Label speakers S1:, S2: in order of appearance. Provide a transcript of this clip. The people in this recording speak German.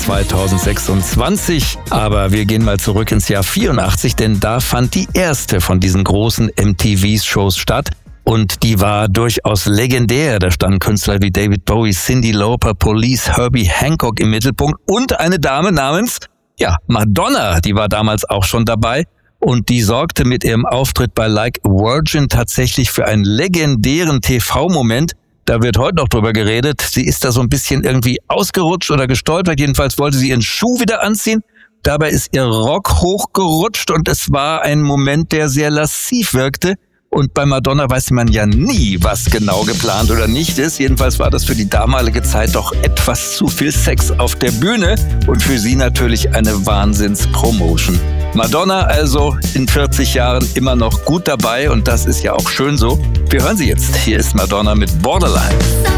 S1: 2026. Aber wir gehen mal zurück ins Jahr 84, denn da fand die erste von diesen großen MTV-Shows statt. Und die war durchaus legendär. Da standen Künstler wie David Bowie, Cyndi Lauper, Police, Herbie Hancock im Mittelpunkt und eine Dame namens, Madonna, die war damals auch schon dabei. Und die sorgte mit ihrem Auftritt bei Like a Virgin tatsächlich für einen legendären TV-Moment. Da wird heute noch drüber geredet. Sie ist da so ein bisschen irgendwie ausgerutscht oder gestolpert. Jedenfalls wollte sie ihren Schuh wieder anziehen. Dabei ist ihr Rock hochgerutscht und es war ein Moment, der sehr lasziv wirkte. Und bei Madonna weiß man ja nie, was genau geplant oder nicht ist. Jedenfalls war das für die damalige Zeit doch etwas zu viel Sex auf der Bühne und für sie natürlich eine Wahnsinns-Promotion. Madonna also in 40 Jahren immer noch gut dabei und das ist ja auch schön so. Wir hören sie jetzt. Hier ist Madonna mit Borderline.